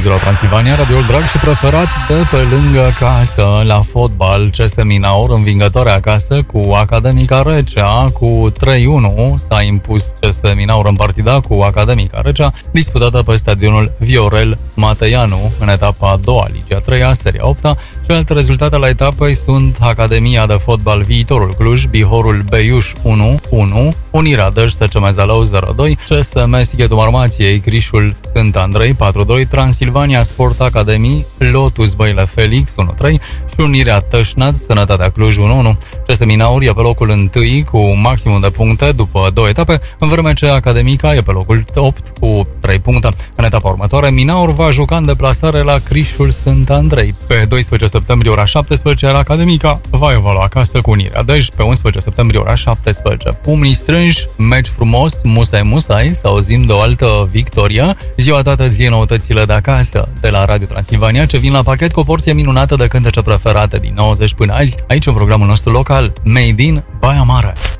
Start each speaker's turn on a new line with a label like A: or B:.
A: Radio Transilvania, radioul drag și preferat de pe lângă casă. La fotbal, CS Minaur învingătoare acasă cu Academica Recea cu 3-1. S-a impus CS Minaur în partida cu Academica Recea, disputată pe stadionul Viorel Mateianu în etapa a doua, Liga 3-a, Seria 8-a. Celelalte rezultate la etapei sunt Academia de Fotbal Viitorul Cluj, Bihorul Beiuș 1-1, Unirea Dăș, SCM Zalău 0-2, CSM Sighetul Marmației, Crișul Sânt Andrei 4-2, Transilvania Sport Academy, Lotus Băile Felix 1-3 și Unirea Tășnad, Sănătatea Cluj 1-1. CS Minaur e pe locul 1 cu maximum de puncte după 2 etape, în vreme ce Academica e pe locul 8 cu 3 puncte. În etapa următoare, Minaur va juca în deplasare la Crișul Sânt Andrei. Pe 12 septembrie ora 17, iar Academica va evalua acasă cu Unirea Dăj pe 11 septembrie ora 17. Pumnii strânși, meci frumos, musai, să auzim de o altă victorie. Ziua toată ție noutățile de acasă de la Radio Transilvania, ce vin la pachet cu o porție minunată de cântece preferate din 90 până azi, aici în programul nostru local, Made in Baia Mare.